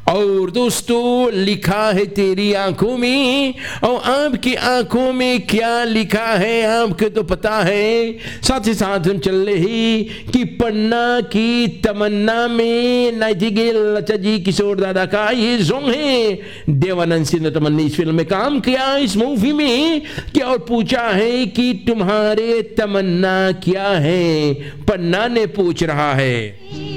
और दोस्तों लिखा है तेरी आंखों में, और आपकी आंखों में क्या लिखा है आपको तो पता है। साथ ही साथ हम चल रहे कि पन्ना की तमन्ना में नाइटिंगेल लता जी किशोर दादा का ये सॉन्ग है। देवानंद सिंह ने तमन्नी इस फिल्म में काम किया, इस मूवी में क्या, और पूछा है कि तुम्हारे तमन्ना क्या है, पन्ना ने पूछ रहा है।